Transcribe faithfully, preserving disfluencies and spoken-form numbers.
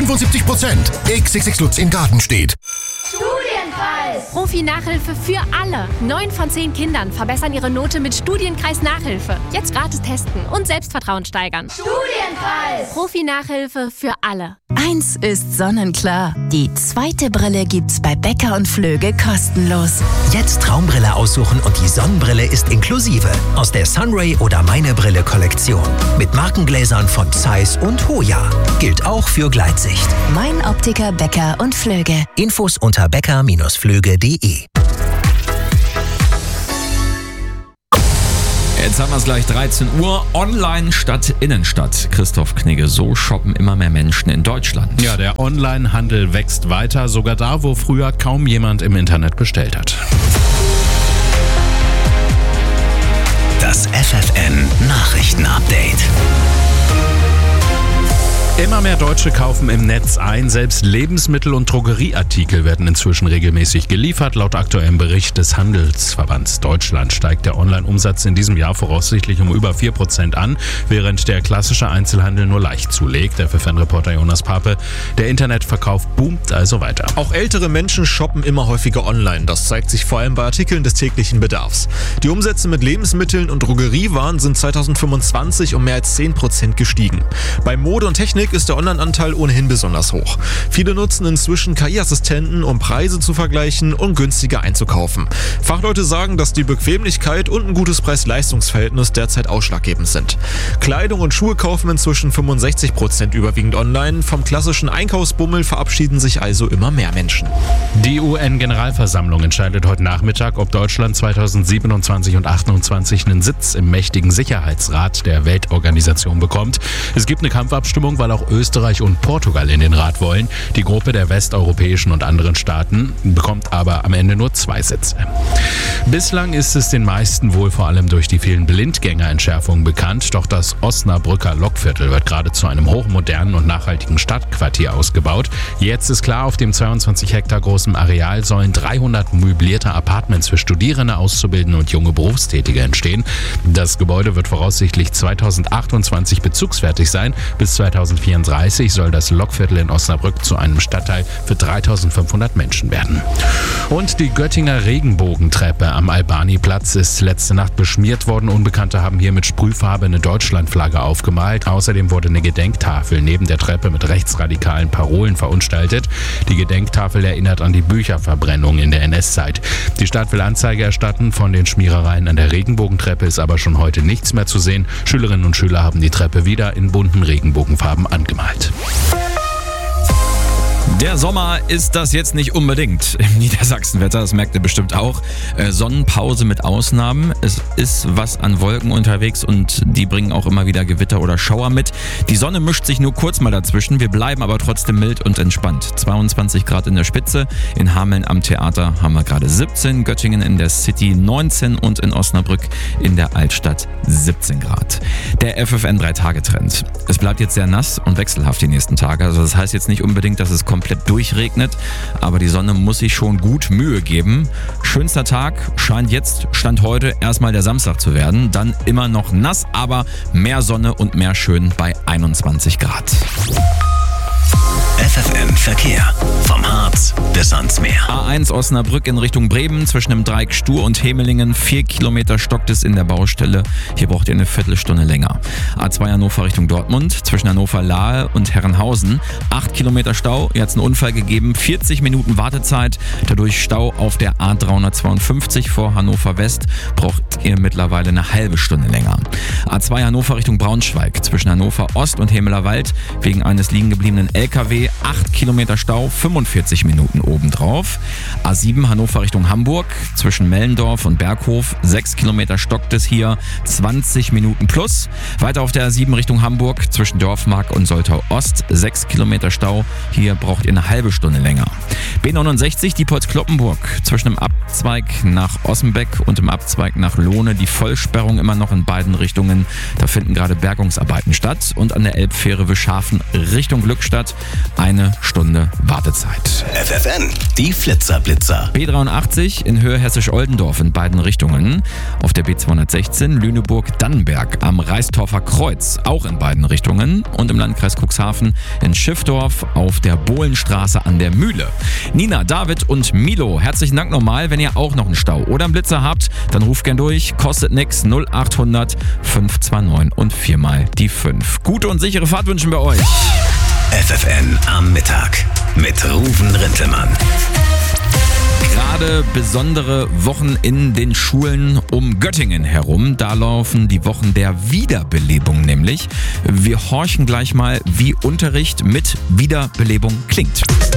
fünfundsiebzig Prozent. X X X Lutz in Gartenstedt. Studienkreis. Profi-Nachhilfe für alle. Neun von zehn Kindern verbessern ihre Note mit Studienkreis-Nachhilfe. Jetzt gratis testen und Selbstvertrauen steigern. Studienkreis. Profi-Nachhilfe für alle. Eins ist sonnenklar. Die zweite Brille gibt's bei Becker und Flöge kostenlos. Jetzt Traumbrille aussuchen und die Sonnenbrille ist inklusive. Aus der Sunray oder Meine Brille Kollektion. Mit Markengläsern von Zeiss und Hoya. Gilt auch für Gleitsicht. Mein Optiker Becker und Flöge. Infos unter becker Bindestrich flöge punkt de. Jetzt haben wir es gleich dreizehn Uhr. Online statt Innenstadt. Christoph Knigge, so shoppen immer mehr Menschen in Deutschland. Ja, der Onlinehandel wächst weiter, sogar da, wo früher kaum jemand im Internet bestellt hat. Das F F N Nachrichten-Update. Immer mehr Deutsche kaufen im Netz ein. Selbst Lebensmittel- und Drogerieartikel werden inzwischen regelmäßig geliefert. Laut aktuellem Bericht des Handelsverbands Deutschland steigt der Online-Umsatz in diesem Jahr voraussichtlich um über vier Prozent an, während der klassische Einzelhandel nur leicht zulegt. Der F F N-Reporter Jonas Pape. Der Internetverkauf boomt also weiter. Auch ältere Menschen shoppen immer häufiger online. Das zeigt sich vor allem bei Artikeln des täglichen Bedarfs. Die Umsätze mit Lebensmitteln und Drogeriewaren sind zweitausendfünfundzwanzig um mehr als zehn Prozent gestiegen. Bei Mode und Technik ist der Online-Anteil ohnehin besonders hoch. Viele nutzen inzwischen K I-Assistenten, um Preise zu vergleichen und günstiger einzukaufen. Fachleute sagen, dass die Bequemlichkeit und ein gutes Preis-Leistungs-Verhältnis derzeit ausschlaggebend sind. Kleidung und Schuhe kaufen inzwischen fünfundsechzig Prozent überwiegend online. Vom klassischen Einkaufsbummel verabschieden sich also immer mehr Menschen. Die U N-Generalversammlung entscheidet heute Nachmittag, ob Deutschland zweitausendsiebenundzwanzig und achtundzwanzig einen Sitz im mächtigen Sicherheitsrat der Weltorganisation bekommt. Es gibt eine Kampfabstimmung, weil auch Österreich und Portugal in den Rat wollen. Die Gruppe der westeuropäischen und anderen Staaten bekommt aber am Ende nur zwei Sitze. Bislang ist es den meisten wohl vor allem durch die vielen Blindgängerentschärfungen bekannt, doch das Osnabrücker Lokviertel wird gerade zu einem hochmodernen und nachhaltigen Stadtquartier ausgebaut. Jetzt ist klar, auf dem zweiundzwanzig Hektar großen Areal sollen dreihundert möblierte Apartments für Studierende, Auszubildende und junge Berufstätige entstehen. Das Gebäude wird voraussichtlich zweitausendachtundzwanzig bezugsfertig sein. Bis zweitausendvierunddreißig soll das Lokviertel in Osnabrück zu einem Stadtteil für dreitausendfünfhundert Menschen werden. Und die Göttinger Regenbogentreppe am Albani-Platz ist letzte Nacht beschmiert worden. Unbekannte haben hier mit Sprühfarbe eine Deutschlandflagge aufgemalt. Außerdem wurde eine Gedenktafel neben der Treppe mit rechtsradikalen Parolen verunstaltet. Die Gedenktafel erinnert an die Bücherverbrennung in der N S-Zeit. Die Stadt will Anzeige erstatten. Von den Schmierereien an der Regenbogentreppe ist aber schon heute nichts mehr zu sehen. Schülerinnen und Schüler haben die Treppe wieder in bunten Regenbogenfarben angemalt. Der Sommer ist das jetzt nicht unbedingt im Niedersachsenwetter, das merkt ihr bestimmt auch. Äh, Sonnenpause mit Ausnahmen. Es ist was an Wolken unterwegs und die bringen auch immer wieder Gewitter oder Schauer mit. Die Sonne mischt sich nur kurz mal dazwischen, wir bleiben aber trotzdem mild und entspannt. zweiundzwanzig Grad in der Spitze, in Hameln am Theater haben wir gerade siebzehn, Göttingen in der City neunzehn und in Osnabrück in der Altstadt siebzehn Grad. Der F F N drei Tage Trend. Es bleibt jetzt sehr nass und wechselhaft die nächsten Tage, also das heißt jetzt nicht unbedingt, dass es komplett durchregnet, aber die Sonne muss sich schon gut Mühe geben. Schönster Tag scheint jetzt, Stand heute, erstmal der Samstag zu werden. Dann immer noch nass, aber mehr Sonne und mehr schön bei einundzwanzig Grad. F F N Verkehr. Vom Harz bis ans Meer. A eins Osnabrück in Richtung Bremen zwischen dem Dreieck Stur und Hemelingen. Vier Kilometer stockt es in der Baustelle. Hier braucht ihr eine Viertelstunde länger. A zwei Hannover Richtung Dortmund zwischen Hannover-Lahe und Herrenhausen. Acht Kilometer Stau. Hier hat es einen Unfall gegeben. vierzig Minuten Wartezeit. Dadurch Stau auf der A dreihundertzweiundfünfzig vor Hannover West. Braucht ihr mittlerweile eine halbe Stunde länger. A zwei Hannover Richtung Braunschweig zwischen Hannover Ost und Hemelerwald. Wegen eines liegen gebliebenen L K W. acht Kilometer Stau, fünfundvierzig Minuten obendrauf. A sieben Hannover Richtung Hamburg, zwischen Mellendorf und Berghof, sechs Kilometer stockt es hier, zwanzig Minuten plus. Weiter auf der A sieben Richtung Hamburg, zwischen Dorfmark und Soltau Ost, sechs Kilometer Stau, hier braucht ihr eine halbe Stunde länger. B neunundsechzig, Diepholz-Kloppenburg, zwischen dem Abzweig nach Ossenbeck und dem Abzweig nach Lohne, die Vollsperrung immer noch in beiden Richtungen. Da finden gerade Bergungsarbeiten statt. Und an der Elbfähre Wischhafen Richtung Glückstadt, eine Stunde Wartezeit. F F N, die Flitzer-Blitzer. B dreiundachtzig in Höhe Hessisch-Oldendorf in beiden Richtungen. Auf der B zweihundertsechzehn Lüneburg-Dannenberg am Reistorfer Kreuz auch in beiden Richtungen. Und im Landkreis Cuxhaven in Schiffdorf auf der Bohlenstraße an der Mühle. Nina, David und Milo, herzlichen Dank nochmal. Wenn ihr auch noch einen Stau oder einen Blitzer habt, dann ruft gern durch. Kostet nix. null achthundert fünf zwei neun und viermal die fünf. Gute und sichere Fahrt wünschen wir euch. F F N am Mittag mit Ruven Rintelmann. Gerade besondere Wochen in den Schulen um Göttingen herum. Da laufen die Wochen der Wiederbelebung nämlich. Wir horchen gleich mal, wie Unterricht mit Wiederbelebung klingt.